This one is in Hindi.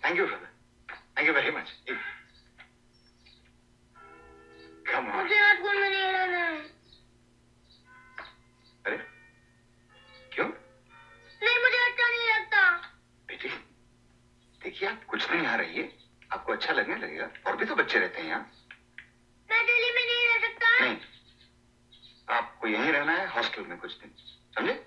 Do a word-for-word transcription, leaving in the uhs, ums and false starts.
Thank you brother, thank you very much. Come on. मुझे आज स्कूल में नहीं रहना है। अरे क्यों? नहीं, मुझे अच्छा नहीं लगता। बेटी देखिए, आप कुछ दिन यहाँ रहिए, आपको अच्छा लगने लगेगा। और भी तो बच्चे रहते हैं यहाँ। मैं दिल्ली में नहीं रह सकता। नहीं, आपको यहीं रहना है, हॉस्टल में कुछ दिन, समझे?